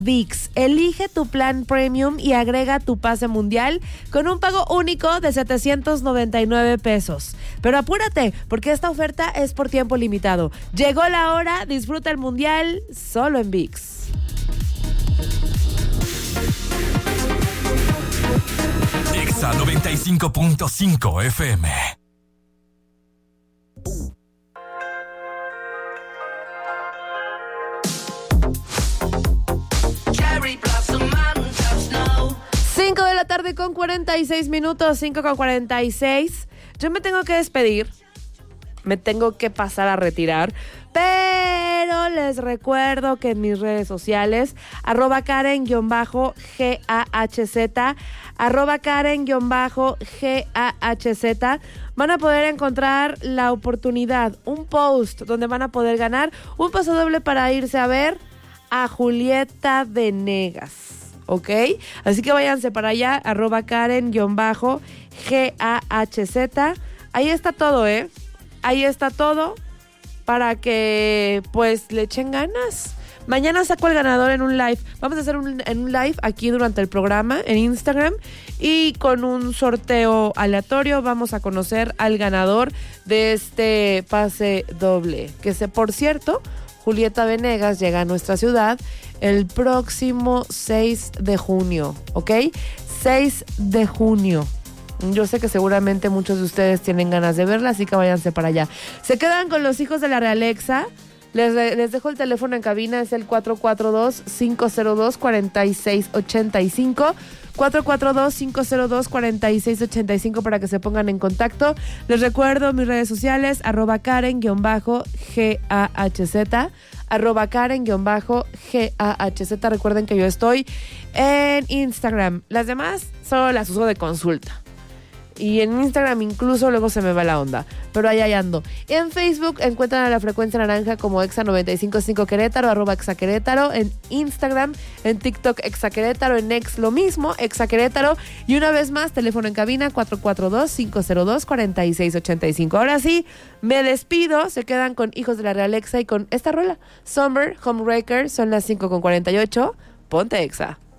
ViX, elige tu plan premium y agrega tu pase mundial con un pago único de 799 pesos. Pero apúrate, porque esta oferta es por tiempo limitado. Llegó la hora, disfruta el mundial solo en ViX. Exa 95.5 FM. Cinco de la tarde con 46 minutos, 5 con 46. Yo me tengo que despedir, me tengo que pasar a retirar, pero les recuerdo que en mis redes sociales, @Karen_GAHZ, @Karen_GAHZ, van a poder encontrar la oportunidad, un post donde van a poder ganar un paso doble para irse a ver a Julieta Venegas, ¿ok? Así que váyanse para allá, @Karen_GAHZ. Ahí está todo, Ahí está todo para que pues le echen ganas. Mañana saco el ganador en un live. Vamos a hacer en un live aquí durante el programa en Instagram, y con un sorteo aleatorio vamos a conocer al ganador de este pase doble. Que por cierto, Julieta Venegas llega a nuestra ciudad el próximo 6 de junio, ¿ok? 6 de junio. Yo sé que seguramente muchos de ustedes tienen ganas de verla, así que váyanse para allá. Se quedan con los hijos de la Realexa. Les dejo el teléfono en cabina, es el 442-502-4685. 442-502-4685 para que se pongan en contacto. Les recuerdo mis redes sociales, @Karen_GAHZ, @Karen_GAHZ. Recuerden que yo estoy en Instagram. Las demás solo las uso de consulta. Y en Instagram incluso luego se me va la onda, pero ahí ando. En Facebook encuentran a la frecuencia naranja como Exa 95.5 Querétaro, @Exa Querétaro. En Instagram, en TikTok Exa Querétaro, en X lo mismo, Exa Querétaro. Y una vez más, teléfono en cabina 442-502-4685. Ahora sí, me despido. Se quedan con Hijos de la Realexa y con esta rola, Summer Homewrecker. Son las 5:48. Ponte Exa.